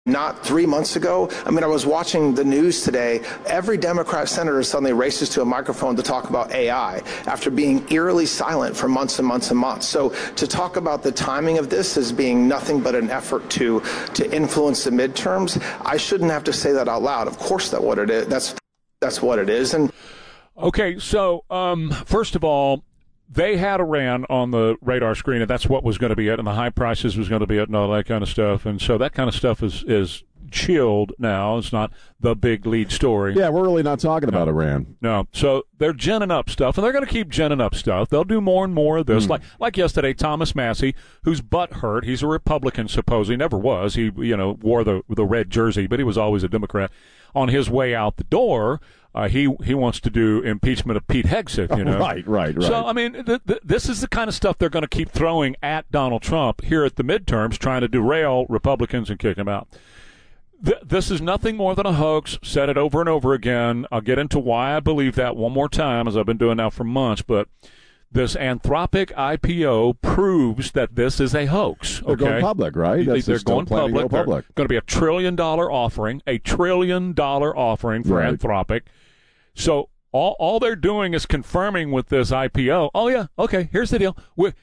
Not 3 months ago. I mean, I was watching the news today. Every Democrat senator suddenly races to a microphone to talk about AI after being eerily silent for months and months and months. So to talk about the timing of this as being nothing but an effort to influence the midterms, I shouldn't have to say that out loud. Of course, that's what it is. That's what it is. And okay, so first of all, they had Iran on the radar screen, and that's what was going to be it, and the high prices was going to be it, and all that kind of stuff. And so that kind of stuff is chilled now. It's not the big lead story. Yeah, we're really not talking about Iran. No. So they're ginning up stuff, and they're going to keep ginning up stuff. They'll do more and more of this. Like yesterday, Thomas Massie, whose butt hurt. He's a Republican, supposedly. Never was. He, wore the red jersey, but he was always a Democrat. On his way out the door, he wants to do impeachment of Pete Hegseth, Right. So, I mean, this is the kind of stuff they're going to keep throwing at Donald Trump here at the midterms, trying to derail Republicans and kick him out. This is nothing more than a hoax. Said it over and over again. I'll get into why I believe that one more time, as I've been doing now for months, but this Anthropic IPO proves that this is a hoax. They're going public, right? They're going public. They're going to be $1 trillion offering, $1 trillion offering for Anthropic. So all they're doing is confirming with this IPO, oh, yeah, okay, here's the deal.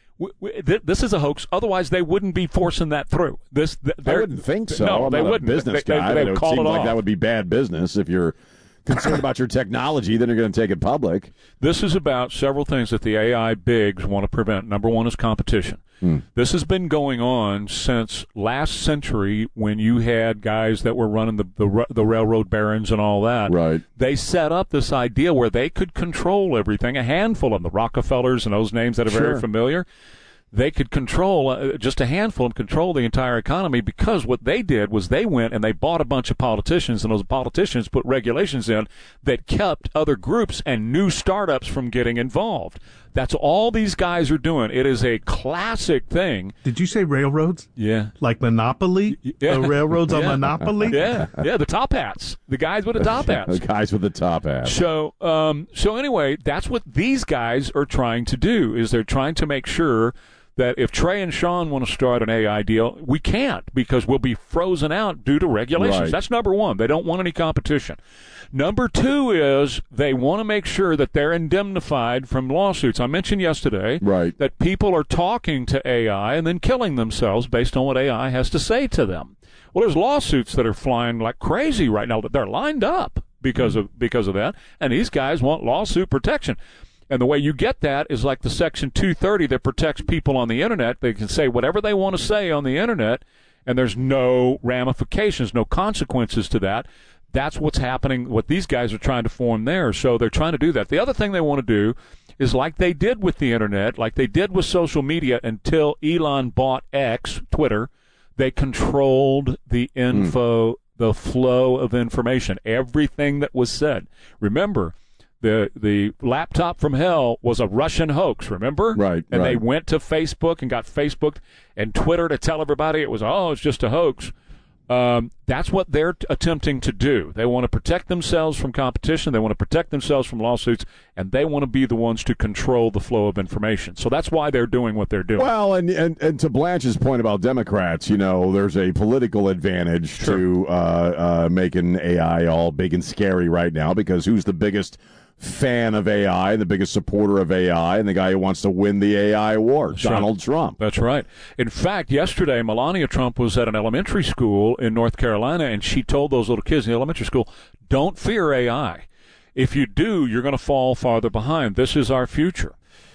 This is a hoax. Otherwise, they wouldn't be forcing that through. I wouldn't think so. No, they wouldn't. Business guy. They it call seems it like off. that would be bad business if you're concerned about your technology, then you're going to take it public. This is about several things that the AI bigs want to prevent. Number one is competition. This has been going on since last century when you had guys that were running the railroad barons and all that. Right. They set up this idea where they could control everything. A handful of them, the Rockefellers and those names that are very familiar, they could control, just a handful of them control the entire economy, because what they did was they went and they bought a bunch of politicians, and those politicians put regulations in that kept other groups and new startups from getting involved. That's all these guys are doing. It is a classic thing. Did you say railroads? Yeah. Like Monopoly? Yeah. The railroads on Monopoly? Yeah, the top hats. The guys with the top hats. The guys with the top hats. So anyway, that's what these guys are trying to do, is they're trying to make sure that if Trey and Sean want to start an AI deal, we can't, because we'll be frozen out due to regulations. Right. That's number one. They don't want any competition. Number two is they want to make sure that they're indemnified from lawsuits. I mentioned yesterday that people are talking to AI and then killing themselves based on what AI has to say to them. Well, there's lawsuits that are flying like crazy right now that they're lined up because of that, and these guys want lawsuit protection. And the way you get that is like the Section 230 that protects people on the Internet. They can say whatever they want to say on the Internet, and there's no ramifications, no consequences to that. That's what's happening, what these guys are trying to form there. So they're trying to do that. The other thing they want to do is like they did with the Internet, like they did with social media until Elon bought X, Twitter, they controlled the info, the flow of information, everything that was said. Remember, the laptop from hell was a Russian hoax, remember? Right. And they went to Facebook and got Facebook and Twitter to tell everybody it's just a hoax. That's what they're attempting to do. They want to protect themselves from competition. They want to protect themselves from lawsuits, and they want to be the ones to control the flow of information. So that's why they're doing what they're doing. Well, and to Blanche's point about Democrats, there's a political advantage to making AI all big and scary right now, because who's the biggest fan of AI, the biggest supporter of AI, and the guy who wants to win the AI war, Donald Trump. That's right. In fact, yesterday, Melania Trump was at an elementary school in North Carolina, and she told those little kids in the elementary school, don't fear AI. If you do, you're going to fall farther behind. This is our future.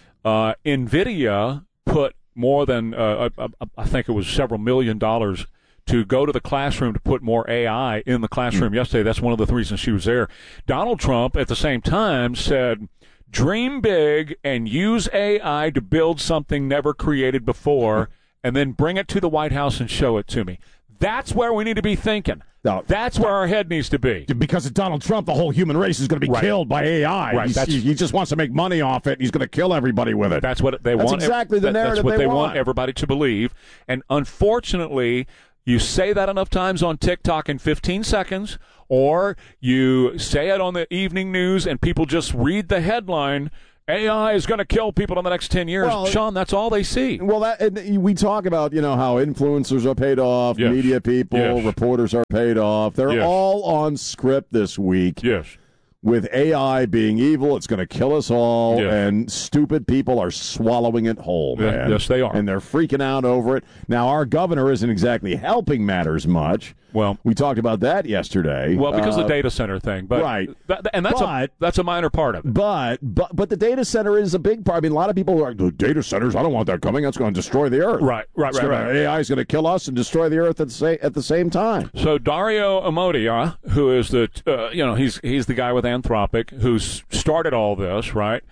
NVIDIA put more than, I think it was several $1 million to go to the classroom to put more AI in the classroom yesterday. That's one of the reasons she was there. Donald Trump, at the same time, said, dream big and use AI to build something never created before, and then bring it to the White House and show it to me. That's where we need to be thinking. That's where our head needs to be. Because of Donald Trump, the whole human race is going to be killed by AI. Right. He just wants to make money off it. He's going to kill everybody with it. That's what they want. That's exactly the narrative That's what they want want everybody to believe. And unfortunately, you say that enough times on TikTok in 15 seconds, or you say it on the evening news and people just read the headline AI is going to kill people in the next 10 years. Well, Sean, that's all they see. Well, we talk about, how influencers are paid off, media people, reporters are paid off. They're all on script this week. Yes. With AI being evil, it's going to kill us all, and stupid people are swallowing it whole, man. Yes, they are. And they're freaking out over it. Now, our governor isn't exactly helping matters much. Well, we talked about that yesterday. Well, because of the data center thing, but right, that's a minor part of it. But the data center is a big part. I mean, a lot of people are like, the data centers. I don't want that coming. That's going to destroy the earth. Right. AI is going to kill us and destroy the earth at the same time. So Dario Amodei, who is he's the guy with Anthropic who started all this, right?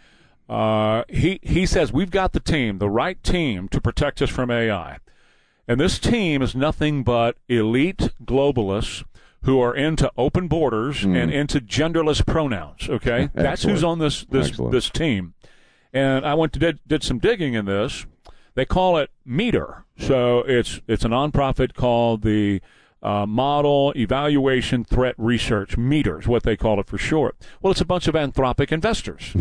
He says we've got the right team to protect us from AI. And this team is nothing but elite globalists who are into open borders and into genderless pronouns, okay? That's who's on this team. And I went to did some digging in this. They call it METER. So it's a nonprofit called the Model Evaluation Threat Research. METER is what they call it for short. Well, it's a bunch of Anthropic investors.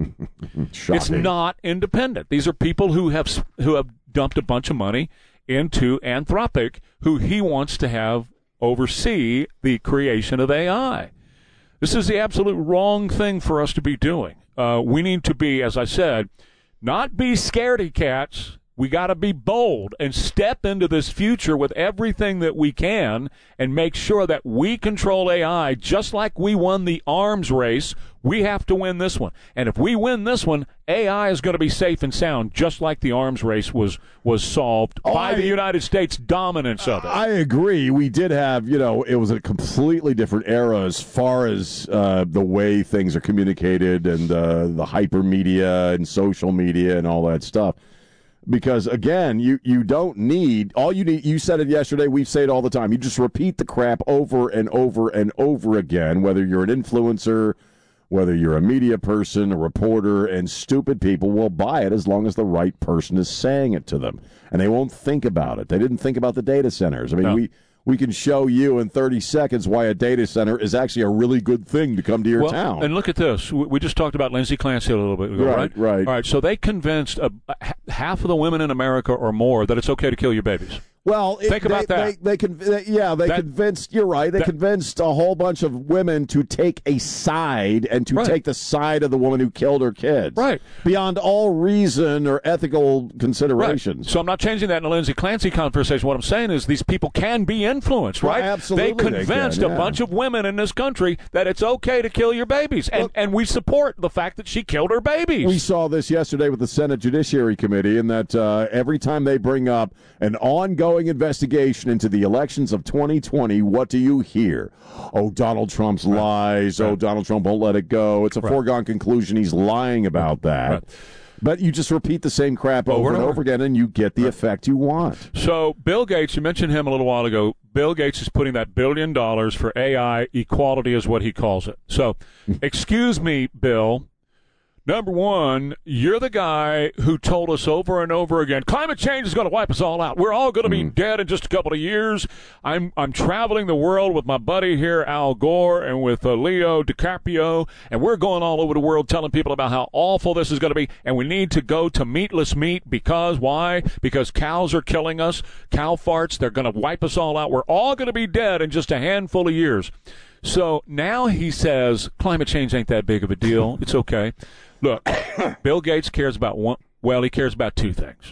It's not independent. These are people who have dumped a bunch of money into Anthropic, who he wants to have oversee the creation of AI. This is the absolute wrong thing for us to be doing. We need to be, as I said, not be scaredy cats. We got to be bold and step into this future with everything that we can and make sure that we control AI just like we won the arms race. We have to win this one. And if we win this one, AI is going to be safe and sound, just like the arms race was solved by the United States dominance of it. I agree. We did have, it was a completely different era as far as the way things are communicated and the hypermedia and social media and all that stuff. Because, again, you don't need – all you need – you said it yesterday. We say it all the time. You just repeat the crap over and over and over again, whether you're an influencer, whether you're a media person, a reporter, and stupid people will buy it as long as the right person is saying it to them. And they won't think about it. They didn't think about the data centers. I mean, we can show you in 30 seconds why a data center is actually a really good thing to come to your town. And look at this. We just talked about Lindsay Clancy a little bit ago, right? Right. All right, so they convinced half of the women in America or more that it's okay to kill your babies. Well, think about that. They convinced. You're right. They convinced a whole bunch of women to take a side and to take the side of the woman who killed her kids. Right. Beyond all reason or ethical considerations. Right. So I'm not changing that in a Lindsay Clancy conversation. What I'm saying is these people can be influenced, right? Well, absolutely. They convinced a bunch of women in this country that it's okay to kill your babies, and we support the fact that she killed her babies. We saw this yesterday with the Senate Judiciary Committee, in that every time they bring up an ongoing investigation into the elections of 2020, what do you hear? Oh, Donald Trump's lies. Oh, Donald Trump won't let it go. It's a foregone conclusion he's lying about that. Right. But you just repeat the same crap over and over again, and you get the effect you want. So Bill Gates, you mentioned him a little while ago. Bill Gates is putting that $1 billion for AI equality is what he calls it. So, excuse me, Bill. Number one, you're the guy who told us over and over again, climate change is going to wipe us all out. We're all going to be dead in just a couple of years. I'm traveling the world with my buddy here, Al Gore, and with Leo DiCaprio, and we're going all over the world telling people about how awful this is going to be, and we need to go to meatless meat because, why? Because cows are killing us. Cow farts, they're going to wipe us all out. We're all going to be dead in just a handful of years. So now he says climate change ain't that big of a deal. It's okay. Look, Bill Gates cares about he cares about two things.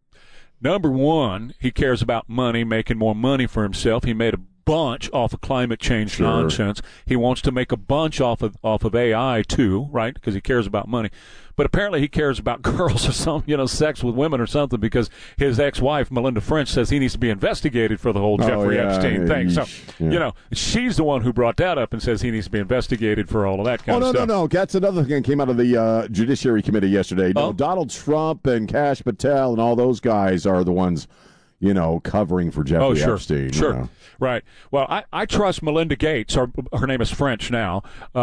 Number one, he cares about money, making more money for himself. He made a bunch off of climate change nonsense. He wants to make a bunch off of AI too, right? Because he cares about money. But apparently he cares about girls or something, sex with women or something, because his ex-wife, Melinda French, says he needs to be investigated for the whole Jeffrey Epstein thing. So, she's the one who brought that up and says he needs to be investigated for all of that kind of stuff. No. That's another thing that came out of the Judiciary Committee yesterday. No, Donald Trump and Kash Patel and all those guys are the ones, covering for Jeffrey Epstein. Sure. Right. Well, I trust Melinda Gates, or her name is French now,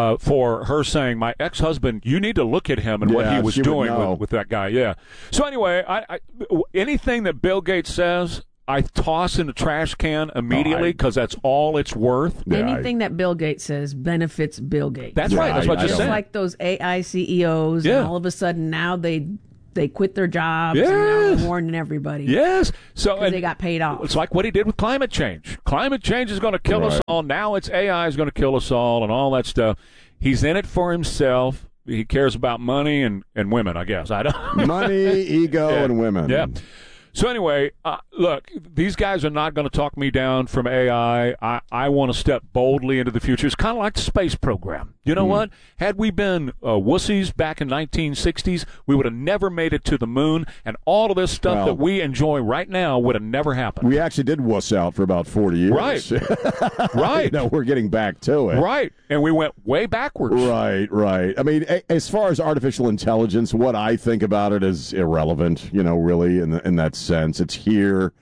for her saying, my ex-husband, you need to look at him and what he was doing with that guy. Yeah. So anyway, anything that Bill Gates says, I toss in the trash can immediately because that's all it's worth. Yeah, anything that Bill Gates says benefits Bill Gates. That's right. That's what I just said. Just like those AI CEOs, and all of a sudden now they quit their jobs and now they're warning everybody. Yes. So they got paid off. It's like what he did with climate change. Climate change is going to kill us all. Now it's AI is going to kill us all and all that stuff. He's in it for himself. He cares about money and women, I guess. I don't. Money, ego, and women. Yeah. So anyway, look, these guys are not going to talk me down from AI. I want to step boldly into the future. It's kind of like the space program. You know what? Had we been wussies back in 1960s, we would have never made it to the moon, and all of this stuff that we enjoy right now would have never happened. We actually did wuss out for about 40 years. Right. Right. No, we're getting back to it. Right. And we went way backwards. Right. I mean, as far as artificial intelligence, what I think about it is irrelevant, really, in that sense. It's here.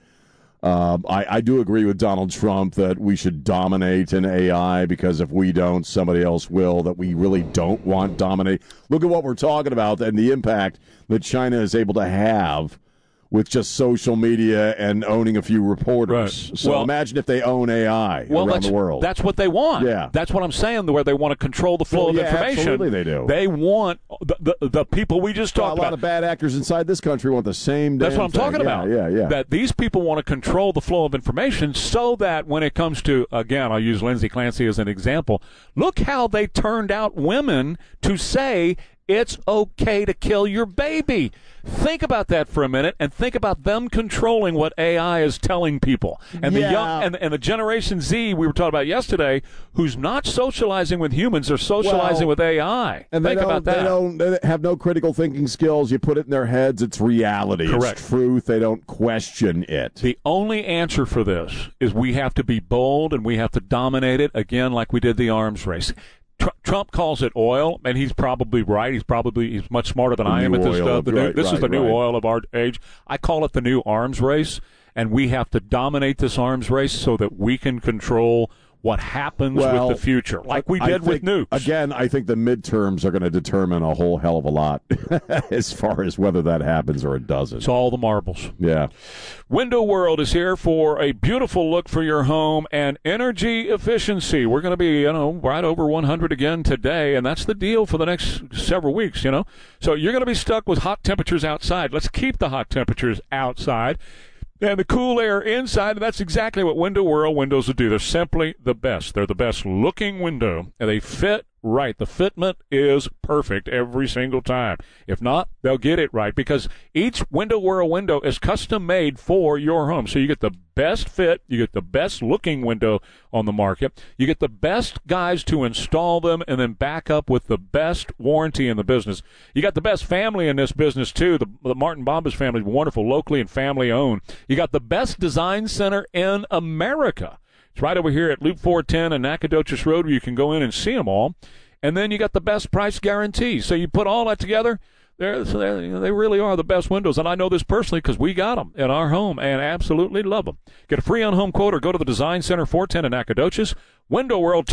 I do agree with Donald Trump that we should dominate in AI because if we don't, somebody else will, that we really don't want dominate. Look at what we're talking about and the impact that China is able to have with just social media and owning a few reporters. Right. So imagine if they own AI around the world. That's what they want. Yeah. That's what I'm saying, where they want to control the flow of information. Absolutely they do. They want the people we just talked about. A lot of bad actors inside this country want the same That's what I'm thing. talking about. Yeah. That these people want to control the flow of information so that when it comes to, again, I'll use Lindsay Clancy as an example, look how they turned out women to say it's okay to kill your baby. Think about that for a minute and think about them controlling what AI is telling people. And the young and the Generation Z we were talking about yesterday, who's not socializing with humans, they're socializing with AI. And think about that. They have no critical thinking skills. You put it in their heads, it's reality. Correct. It's truth. They don't question it. The only answer for this is we have to be bold and we have to dominate it, again, like we did the arms race. Trump calls it oil, and he's probably right. He's much smarter than I am at this stuff. This is the new oil of our age. I call it the new arms race, and we have to dominate this arms race so that we can control what happens with the future, like we did with nukes. Again, I think the midterms are going to determine a whole hell of a lot as far as whether that happens or it doesn't. It's all the marbles. Yeah. Window World is here for a beautiful look for your home and energy efficiency. We're going to be, right over 100 again today, and that's the deal for the next several weeks, So you're going to be stuck with hot temperatures outside. Let's keep the hot temperatures outside and the cool air inside, and that's exactly what Window World windows will do. They're simply the best. They're the best looking window, and they fit right. The fitment is perfect every single time. If not, they'll get it right because each Window World window is custom made for your home. So you get the best fit, you get the best looking window on the market, you get the best guys to install them and then back up with the best warranty in the business. You got the best family in this business too. The Martin Bombas family is wonderful, locally and family owned. You got the best design center in America. It's right over here at Loop 410 and Nacogdoches Road where you can go in and see them all. And then you got the best price guarantee. So you put all that together, they really are the best windows. And I know this personally because we got them in our home and absolutely love them. Get a free on-home quote or go to the Design Center 410 in Nacogdoches. Window World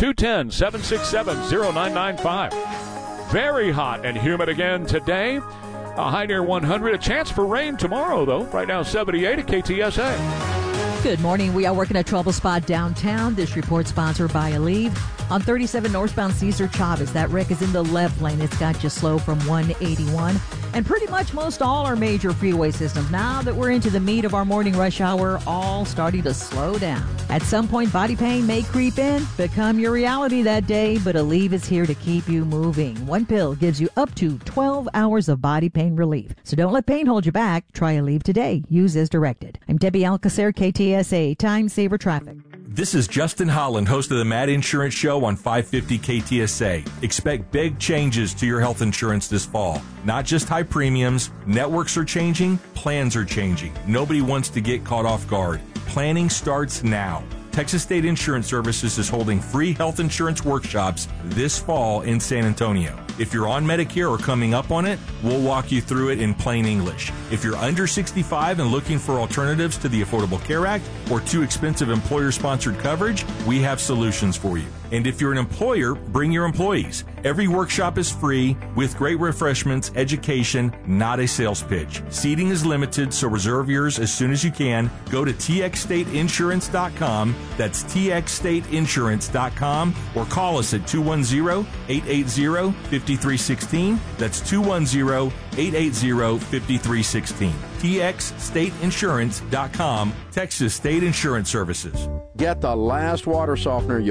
210-767-0995. Very hot and humid again today. A high near 100. A chance for rain tomorrow, though. Right now, 78 at KTSA. Good morning. We are working a trouble spot downtown. This report sponsored by Aleve. On 37 northbound Cesar Chavez, that wreck is in the left lane. It's got you slow from 181. And pretty much most all our major freeway systems, now that we're into the meat of our morning rush hour, all starting to slow down. At some point, body pain may creep in, become your reality that day, but Aleve is here to keep you moving. One pill gives you up to 12 hours of body pain relief. So don't let pain hold you back. Try Aleve today. Use as directed. I'm Debbie Alcacer, KTSA, Time Saver Traffic. This is Justin Holland, host of the Mad Insurance Show on 550 KTSA. Expect big changes to your health insurance this fall. Not just high premiums, networks are changing, plans are changing. Nobody wants to get caught off guard. Planning starts now. Texas State Insurance Services is holding free health insurance workshops this fall in San Antonio. If you're on Medicare or coming up on it, we'll walk you through it in plain English. If you're under 65 and looking for alternatives to the Affordable Care Act or too expensive employer-sponsored coverage, we have solutions for you. And if you're an employer, bring your employees. Every workshop is free with great refreshments, education, not a sales pitch. Seating is limited, so reserve yours as soon as you can. Go to txstateinsurance.com. That's txstateinsurance.com, or call us at 210-880-5316. That's 210-880-5316. txstateinsurance.com, Texas State Insurance Services. Get the last water softener you